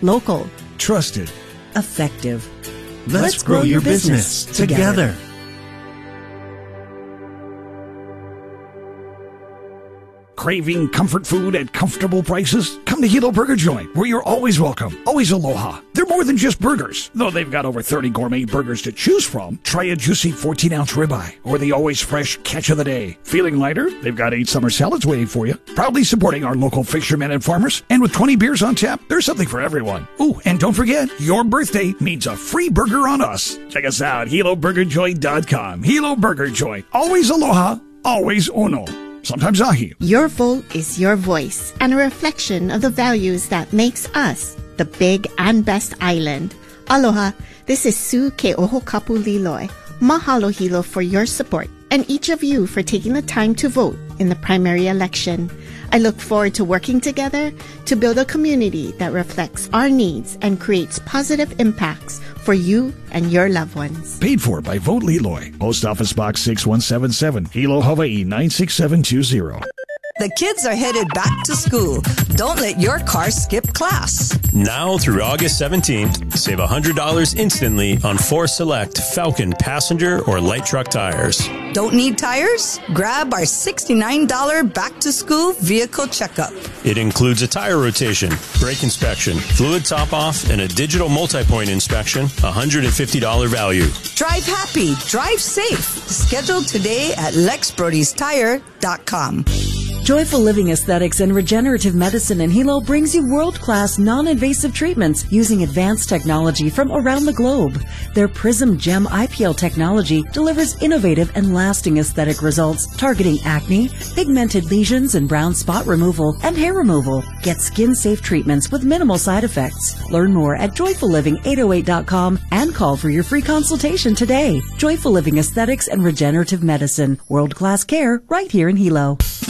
Local. Trusted. Effective. Let's grow your business together. Craving comfort food at comfortable prices? Come to Hilo Burger Joint, where you're always welcome, always aloha. They're more than just burgers. Though they've got over 30 gourmet burgers to choose from, try a juicy 14-ounce ribeye or the always fresh catch of the day. Feeling lighter? They've got 8 summer salads waiting for you. Proudly supporting our local fishermen and farmers. And with 20 beers on tap, there's something for everyone. Ooh, and don't forget, your birthday means a free burger on us. Check us out, HiloBurgerJoint.com. Hilo Burger Joint. Always aloha, always ono. Sometimes ahi. Your vote is your voice and a reflection of the values that makes us the big and best island. Aloha, this is Sue Ke'ohokapu Liloi. Mahalo Hilo for your support and each of you for taking the time to vote in the primary election. I look forward to working together to build a community that reflects our needs and creates positive impacts for you and your loved ones. Paid for by Vote Liloi. Post Office Box 6177, Hilo, Hawaii 96720. The kids are headed back to school. Don't let your car skip class. Now through August 17th, save $100 instantly on 4 select Falcon passenger or light truck tires. Don't need tires? Grab our $69 back-to-school vehicle checkup. It includes a tire rotation, brake inspection, fluid top-off, and a digital multi-point inspection, $150 value. Drive happy, drive safe. Schedule today at LexBrodie'sTire.com. Joyful Living Aesthetics and Regenerative Medicine in Hilo brings you world-class non-invasive treatments using advanced technology from around the globe. Their Prism Gem IPL technology delivers innovative and lasting aesthetic results targeting acne, pigmented lesions and brown spot removal, and hair removal. Get skin-safe treatments with minimal side effects. Learn more at joyfulliving808.com and call for your free consultation today. Joyful Living Aesthetics and Regenerative Medicine. World-class care right here in Hilo.